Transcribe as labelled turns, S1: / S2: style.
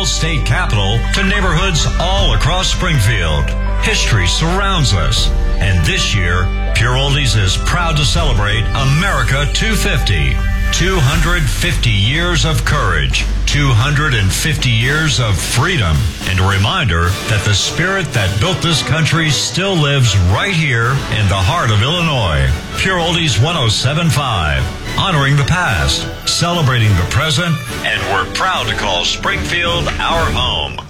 S1: All State Capitol to neighborhoods all across Springfield. History surrounds us, and this year, Pure Oldies is proud to celebrate America 250. 250 years of courage, 250 years of freedom, and a reminder that the spirit that built this country still lives right here in the heart of Illinois. Pure Oldies 107.5, honoring the past, celebrating the present, and we're proud to call Springfield our home.